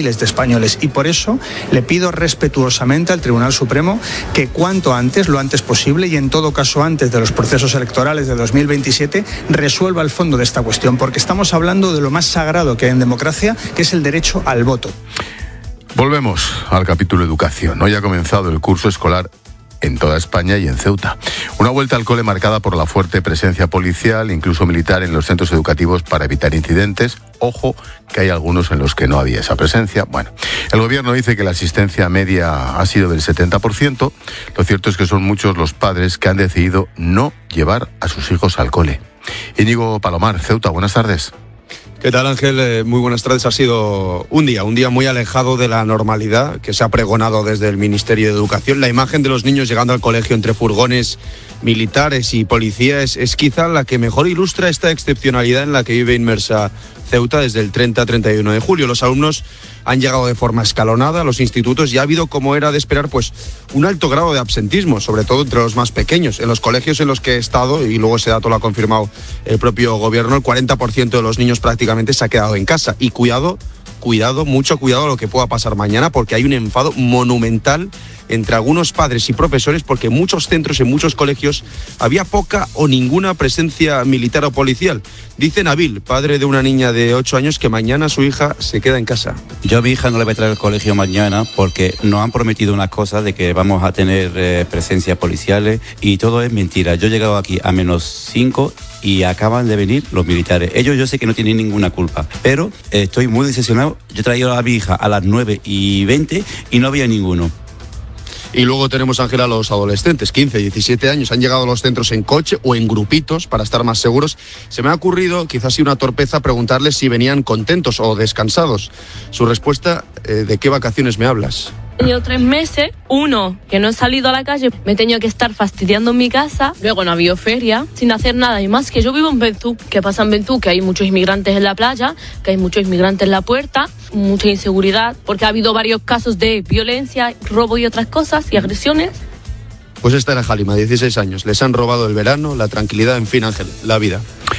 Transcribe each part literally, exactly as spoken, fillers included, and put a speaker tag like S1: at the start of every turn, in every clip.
S1: miles de españoles. Y por eso le pido respetuosamente al Tribunal Supremo que cuanto antes, lo antes posible y en todo caso antes de los procesos electorales de dos mil veintisiete, resuelva el fondo de esta cuestión, porque estamos hablando de lo más sagrado que hay en democracia, que es el derecho al voto.
S2: Volvemos al capítulo educación. Hoy ha comenzado el curso escolar en toda España y en Ceuta. Una vuelta al cole marcada por la fuerte presencia policial, incluso militar, en los centros educativos para evitar incidentes. Ojo, que hay algunos en los que no había esa presencia. Bueno, el gobierno dice que la asistencia media ha sido del setenta por ciento. Lo cierto es que son muchos los padres que han decidido no llevar a sus hijos al cole. Íñigo Palomar, Ceuta, buenas tardes.
S3: ¿Qué tal, Ángel? Eh, muy buenas tardes. Ha sido un día, un día muy alejado de la normalidad que se ha pregonado desde el Ministerio de Educación. La imagen de los niños llegando al colegio entre furgones militares y policías es quizá la que mejor ilustra esta excepcionalidad en la que vive inmersa Ceuta desde el treinta a treinta y uno de julio. Los alumnos han llegado de forma escalonada a los institutos y ha habido, como era de esperar, pues un alto grado de absentismo, sobre todo entre los más pequeños. En los colegios en los que he estado, y luego ese dato lo ha confirmado el propio gobierno, el cuarenta por ciento de los niños prácticamente se ha quedado en casa. Y cuidado, cuidado, mucho cuidado a lo que pueda pasar mañana, porque hay un enfado monumental entre algunos padres y profesores, porque en muchos centros, en muchos colegios, había poca o ninguna presencia militar o policial. Dice Nabil, padre de una niña de ocho años, que mañana su hija se queda en casa.
S4: Yo a mi hija no le voy a traer al colegio mañana porque nos han prometido una cosa de que vamos a tener eh, presencia policiales y todo es mentira. Yo he llegado aquí a menos cinco y acaban de venir los militares. Ellos yo sé que no tienen ninguna culpa, pero eh, estoy muy decepcionado. Yo he traído a mi hija a las nueve y veinte y no había ninguno.
S3: Y luego tenemos, Ángel, a los adolescentes, quince, diecisiete años, han llegado a los centros en coche o en grupitos para estar más seguros. Se me ha ocurrido, quizás sí una torpeza, preguntarles si venían contentos o descansados. Su respuesta, eh, ¿de qué vacaciones me hablas?
S5: He tenido tres meses, uno, que no he salido a la calle, me he tenido que estar fastidiando en mi casa, luego no ha habido feria, sin hacer nada, y más que yo vivo en Bentú. ¿Qué pasa en Bentú? Que hay muchos inmigrantes en la playa, que hay muchos inmigrantes en la puerta, mucha inseguridad, porque ha habido varios casos de violencia, robo y otras cosas, y agresiones.
S3: Pues esta era Halima, dieciséis años, les han robado el verano, la tranquilidad, en fin, Ángel, la vida.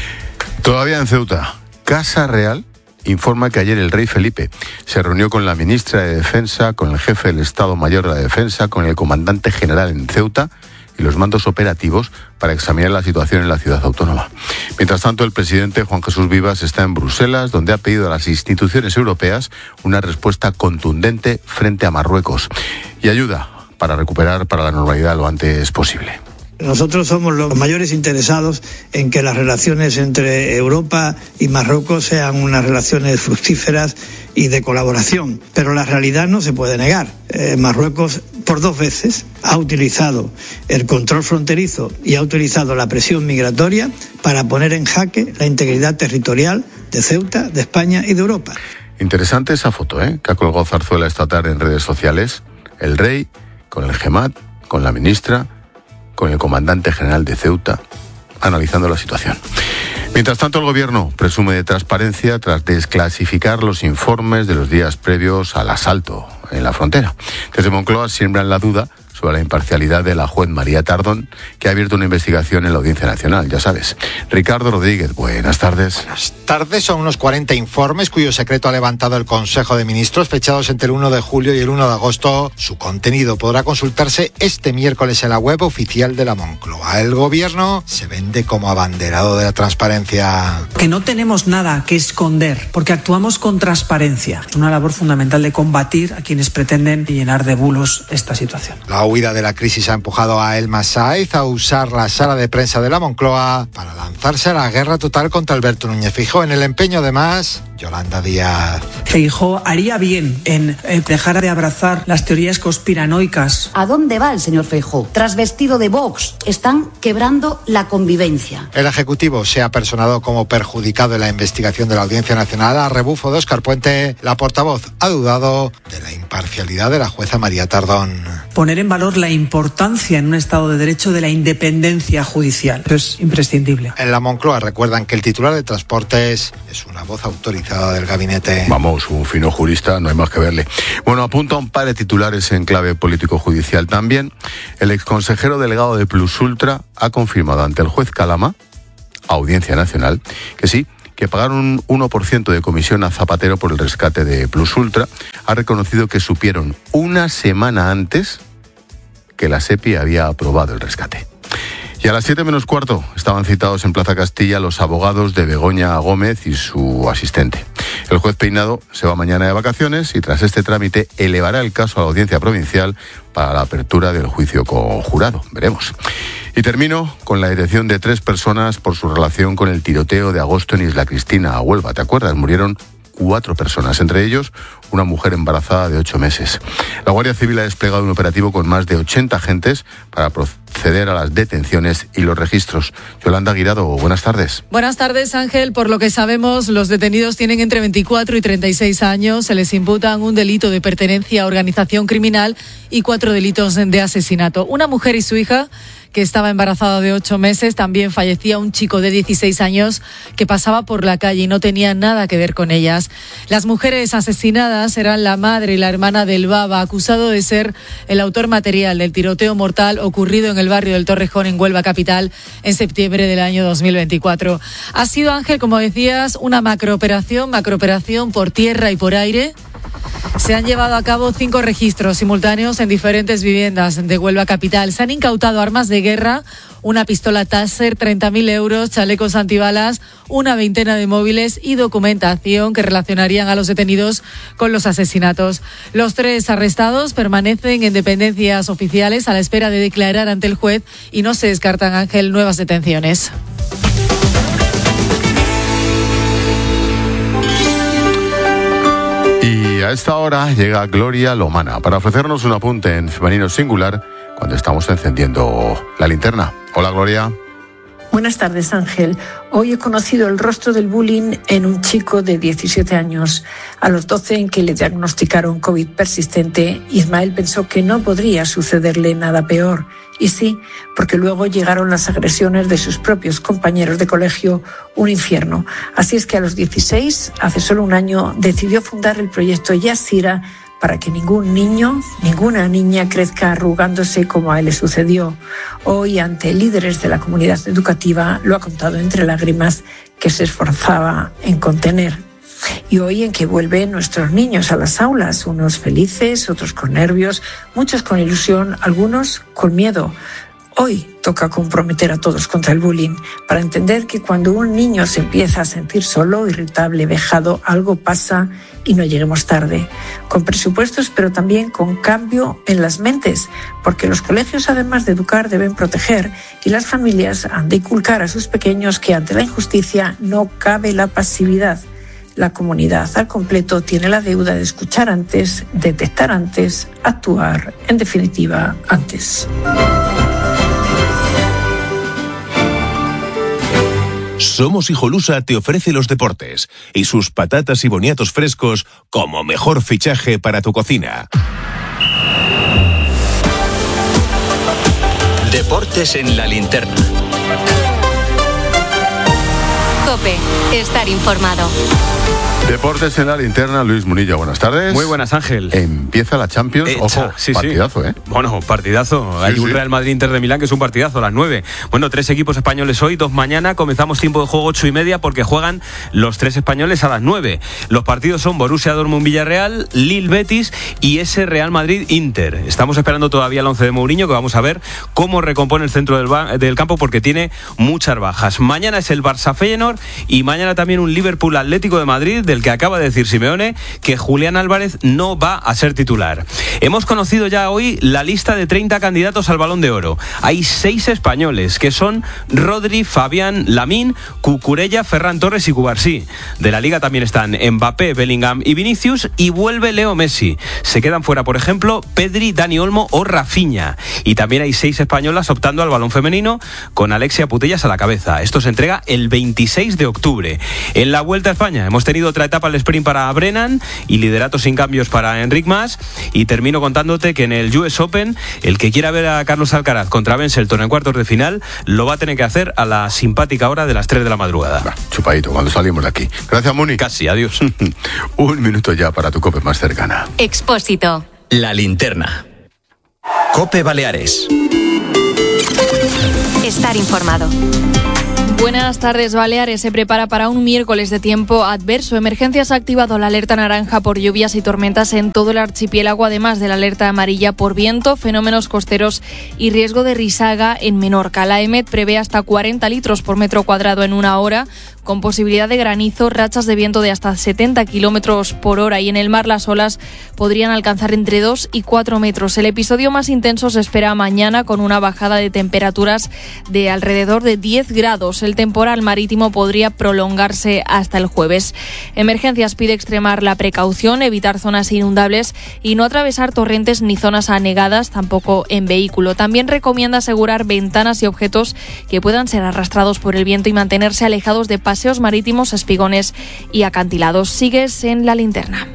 S2: Todavía en Ceuta, Casa Real informa que ayer el rey Felipe se reunió con la ministra de Defensa, con el jefe del Estado Mayor de la Defensa, con el comandante general en Ceuta y los mandos operativos para examinar la situación en la ciudad autónoma. Mientras tanto, el presidente Juan Jesús Vivas está en Bruselas, donde ha pedido a las instituciones europeas una respuesta contundente frente a Marruecos y ayuda para recuperar para la normalidad lo antes posible.
S6: Nosotros somos los mayores interesados en que las relaciones entre Europa y Marruecos sean unas relaciones fructíferas y de colaboración, pero la realidad no se puede negar. Eh, Marruecos por dos veces ha utilizado el control fronterizo y ha utilizado la presión migratoria para poner en jaque la integridad territorial de Ceuta, de España y de Europa.
S2: Interesante esa foto, ¿eh?, que ha colgado Zarzuela esta tarde en redes sociales. El rey con el Gemat, con la ministra, con el comandante general de Ceuta, analizando la situación. Mientras tanto, el gobierno presume de transparencia tras desclasificar los informes de los días previos al asalto en la frontera. Desde Moncloa siembran la duda sobre la imparcialidad de la juez María Tardón, que ha abierto una investigación en la Audiencia Nacional, ya sabes. Ricardo Rodríguez, buenas tardes.
S7: Buenas tardes. Son unos cuarenta informes cuyo secreto ha levantado el Consejo de Ministros, fechados entre el uno de julio y el uno de agosto. Su contenido podrá consultarse este miércoles en la web oficial de la Moncloa. El gobierno se vende como abanderado de la transparencia.
S8: Que no tenemos nada que esconder, porque actuamos con transparencia. Es una labor fundamental de combatir a quienes pretenden llenar de bulos esta situación.
S7: La huida de la crisis ha empujado a Elma Sáez a usar la sala de prensa de la Moncloa para lanzarse a la guerra total contra Alberto Núñez Feijóo, en el empeño además Yolanda Díaz.
S8: Feijóo haría bien en eh, dejar de abrazar las teorías conspiranoicas.
S9: ¿A dónde va el señor Feijóo? Trasvestido de Vox, están quebrando la convivencia.
S7: El Ejecutivo se ha personado como perjudicado en la investigación de la Audiencia Nacional. A rebufo de Óscar Puente, la portavoz ha dudado de la imparcialidad de la jueza María Tardón.
S8: Poner en valor la importancia en un Estado de Derecho de la independencia judicial. Eso es imprescindible.
S7: En la Moncloa recuerdan que el titular de Transportes es una voz autorizada del gabinete.
S2: Vamos, un fino jurista, no hay más que verle. Bueno, apunta un par de titulares en clave político-judicial también. El exconsejero delegado de Plus Ultra ha confirmado ante el juez Calama, Audiencia Nacional, que sí, que pagaron un uno por ciento de comisión a Zapatero por el rescate de Plus Ultra, ha reconocido que supieron una semana antes que la SEPI había aprobado el rescate. Y a las siete menos cuarto estaban citados en Plaza Castilla los abogados de Begoña Gómez y su asistente. El juez Peinado se va mañana de vacaciones y tras este trámite elevará el caso a la Audiencia Provincial para la apertura del juicio con jurado. Veremos. Y termino con la detención de tres personas por su relación con el tiroteo de agosto en Isla Cristina, a Huelva. ¿Te acuerdas? Murieron cuatro personas, entre ellos una mujer embarazada de ocho meses. La Guardia Civil ha desplegado un operativo con más de ochenta agentes para proceder a las detenciones y los registros. Yolanda Guirado, buenas tardes.
S10: Buenas tardes, Ángel. Por lo que sabemos, los detenidos tienen entre veinticuatro y treinta y seis años. Se les imputan un delito de pertenencia a organización criminal y cuatro delitos de asesinato. Una mujer y su hija, que estaba embarazada de ocho meses, también fallecía un chico de dieciséis años que pasaba por la calle y no tenía nada que ver con ellas. Las mujeres asesinadas eran la madre y la hermana del Baba, acusado de ser el autor material del tiroteo mortal ocurrido en el barrio del Torrejón, en Huelva capital, en septiembre del año dos mil veinticuatro. Ha sido, Ángel, como decías, una macrooperación, macrooperación por tierra y por aire. Se han llevado a cabo cinco registros simultáneos en diferentes viviendas de Huelva capital. Se han incautado armas de guerra, una pistola Taser, treinta mil euros, chalecos antibalas, una veintena de móviles y documentación que relacionarían a los detenidos con los asesinatos. Los tres arrestados permanecen en dependencias oficiales a la espera de declarar ante el juez y no se descartan, Ángel, nuevas detenciones.
S2: A esta hora llega Gloria Lomana para ofrecernos un apunte en femenino singular cuando estamos encendiendo la linterna. Hola, Gloria.
S11: Buenas tardes, Ángel. Hoy he conocido el rostro del bullying en un chico de diecisiete años. A los doce, en que le diagnosticaron COVID persistente, Ismael pensó que no podría sucederle nada peor. Y sí, porque luego llegaron las agresiones de sus propios compañeros de colegio, un infierno. Así es que a los dieciséis, hace solo un año, decidió fundar el proyecto Yasira para que ningún niño, ninguna niña crezca arrugándose como a él le sucedió. Hoy, ante líderes de la comunidad educativa, lo ha contado entre lágrimas que se esforzaba en contener. Y hoy en que vuelven nuestros niños a las aulas, unos felices, otros con nervios, muchos con ilusión, algunos con miedo. Hoy toca comprometer a todos contra el bullying, para entender que cuando un niño se empieza a sentir solo, irritable, vejado, algo pasa y no lleguemos tarde. Con presupuestos, pero también con cambio en las mentes, porque los colegios, además de educar, deben proteger, y las familias han de inculcar a sus pequeños que ante la injusticia no cabe la pasividad. La comunidad al completo tiene la deuda de escuchar antes, detectar antes, actuar, en definitiva, antes.
S12: Somos Hijolusa te ofrece los deportes y sus patatas y boniatos frescos como mejor fichaje para tu cocina.
S13: Deportes en la linterna.
S14: COPE, estar informado.
S2: Deportes en la linterna, Luis Munilla, buenas tardes.
S15: Muy buenas, Ángel.
S2: Empieza la Champions,
S15: Hecha,
S2: ojo,
S15: sí,
S2: partidazo,
S15: sí.
S2: ¿eh?
S15: Bueno, partidazo.
S2: Sí,
S15: Hay un
S2: sí.
S15: Real Madrid-Inter de Milán que es un partidazo a las nueve. Bueno, tres equipos españoles hoy, dos mañana. Comenzamos tiempo de juego ocho y media porque juegan los tres españoles a las nueve. Los partidos son Borussia Dortmund-Villarreal, Lille-Betis y ese Real Madrid-Inter. Estamos esperando todavía el once de Mourinho, que vamos a ver cómo recompone el centro del, ba- del campo porque tiene muchas bajas. Mañana es el Barça-Feyenoord y mañana también un Liverpool-Atlético de Madrid, del que acaba de decir Simeone que Julián Álvarez no va a ser titular. Hemos conocido ya hoy la lista de treinta candidatos al Balón de Oro. Hay seis españoles, que son Rodri, Fabián, Lamine, Cucurella, Ferran Torres y Cubarsí. De la Liga también están Mbappé, Bellingham y Vinicius, y vuelve Leo Messi. Se quedan fuera, por ejemplo, Pedri, Dani Olmo o Rafinha. Y también hay seis españolas optando al balón femenino, con Alexia Putellas a la cabeza. Esto se entrega el veintiséis de octubre. En la Vuelta a España hemos tenido otra etapa al sprint para Brennan y liderato sin cambios para Enric Mas. Y termino contándote que en el U S Open, el que quiera ver a Carlos Alcaraz contra Ben Shelton en cuartos de final lo va a tener que hacer a la simpática hora de las tres de la madrugada.
S2: Va, chupadito, cuando salimos de aquí. Gracias, Muni.
S15: Casi, adiós.
S2: Un minuto ya para tu COPE más cercana.
S14: Expósito.
S13: La linterna. COPE Baleares.
S14: Estar informado.
S16: Buenas tardes. Baleares se prepara para un miércoles de tiempo adverso. Emergencias ha activado la alerta naranja por lluvias y tormentas en todo el archipiélago, además de la alerta amarilla por viento, fenómenos costeros y riesgo de risaga en Menorca. La EMET prevé hasta cuarenta litros por metro cuadrado en una hora, con posibilidad de granizo, rachas de viento de hasta setenta kilómetros por hora, y en el mar las olas podrían alcanzar entre dos y cuatro metros. El episodio más intenso se espera mañana, con una bajada de temperaturas de alrededor de diez grados. El temporal marítimo podría prolongarse hasta el jueves. Emergencias pide extremar la precaución, evitar zonas inundables y no atravesar torrentes ni zonas anegadas, tampoco en vehículo. También recomienda asegurar ventanas y objetos que puedan ser arrastrados por el viento y mantenerse alejados de paseos marítimos, espigones y acantilados. Sigues en La Linterna.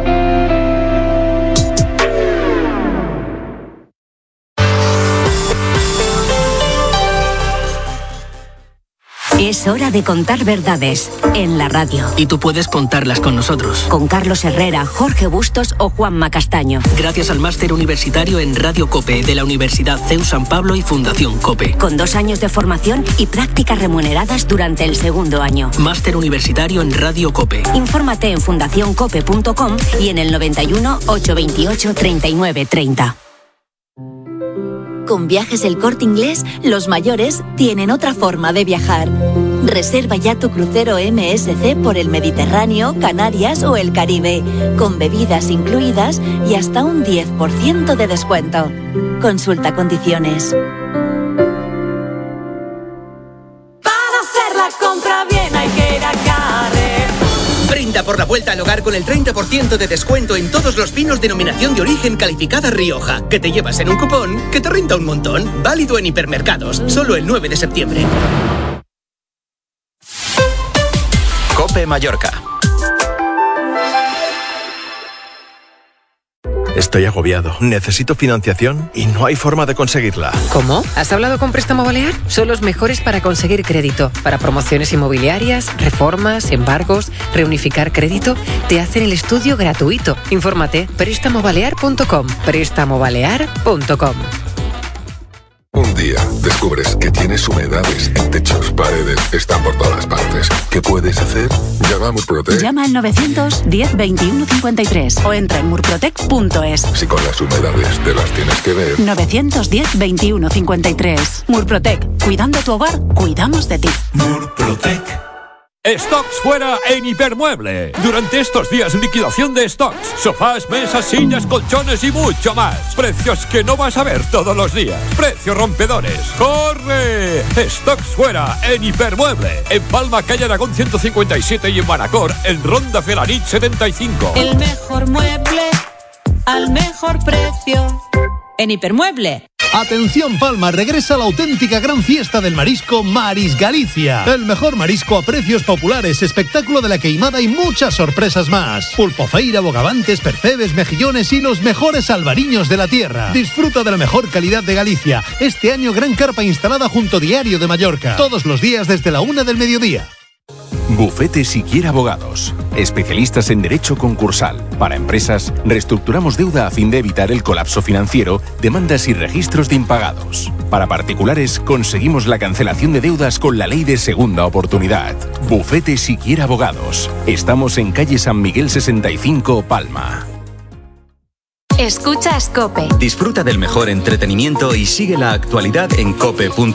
S17: Es hora de contar verdades en la radio.
S18: Y tú puedes contarlas con nosotros.
S17: Con Carlos Herrera, Jorge Bustos o Juanma Castaño.
S18: Gracias al máster universitario en Radio COPE de la Universidad C E U San Pablo y Fundación COPE.
S17: Con dos años de formación y prácticas remuneradas durante el segundo año.
S18: Máster universitario en Radio COPE.
S17: Infórmate en fundación cope punto com y en el noventa y uno, ochocientos veintiocho, treinta y nueve treinta.
S19: Con Viajes El Corte Inglés, los mayores tienen otra forma de viajar. Reserva ya tu crucero M S C por el Mediterráneo, Canarias o el Caribe, con bebidas incluidas y hasta un diez por ciento de descuento. Consulta condiciones.
S20: Para hacer la compra bien hay que ir a Carrer.
S21: Brinda por la vuelta al hogar con el treinta por ciento de descuento en todos los vinos denominación de origen calificada Rioja, que te llevas en un cupón que te renta un montón. Válido en hipermercados, solo el nueve de septiembre.
S13: COPE Mallorca.
S22: Estoy agobiado, necesito financiación y no hay forma de conseguirla.
S23: ¿Cómo? ¿Has hablado con Préstamo Balear? Son los mejores para conseguir crédito. Para promociones inmobiliarias, reformas, embargos, reunificar crédito, te hacen el estudio gratuito. Infórmate, préstamo balear punto com, préstamo balear punto com.
S24: Un día descubres que tienes humedades en techos, paredes, están por todas partes. ¿Qué puedes hacer? Llama a Murprotec.
S25: Llama al novecientos diez veintiuno cincuenta y tres o entra en murprotec punto es.
S24: Si con las humedades te las tienes que ver.
S25: novecientos diez veintiuno cincuenta y tres. Murprotec. Cuidando tu hogar, cuidamos de ti.
S26: Murprotec. Stocks fuera en Hipermueble. Durante estos días, liquidación de stocks. Sofás, mesas, sillas, colchones y mucho más. Precios que no vas a ver todos los días. Precios rompedores. ¡Corre! Stocks fuera en Hipermueble. En Palma, calle Aragón ciento cincuenta y siete y en Manacor, en Ronda Felanich setenta y cinco.
S27: El mejor mueble al mejor precio. En Hipermueble.
S28: Atención Palma, regresa la auténtica gran fiesta del marisco Maris Galicia. El mejor marisco a precios populares, espectáculo de la queimada y muchas sorpresas más. Pulpofeira, bogavantes, percebes, mejillones y los mejores albariños de la tierra. Disfruta de la mejor calidad de Galicia. Este año gran carpa instalada junto Diario de Mallorca. Todos los días desde la una del mediodía.
S29: Bufete Siquiera Abogados, especialistas en derecho concursal. Para empresas, reestructuramos deuda a fin de evitar el colapso financiero, demandas y registros de impagados. Para particulares, conseguimos la cancelación de deudas con la ley de segunda oportunidad. Bufete Siquiera Abogados. Estamos en calle San Miguel sesenta y cinco, Palma.
S14: Escuchas COPE.
S13: Disfruta del mejor entretenimiento y sigue la actualidad en cope punto es.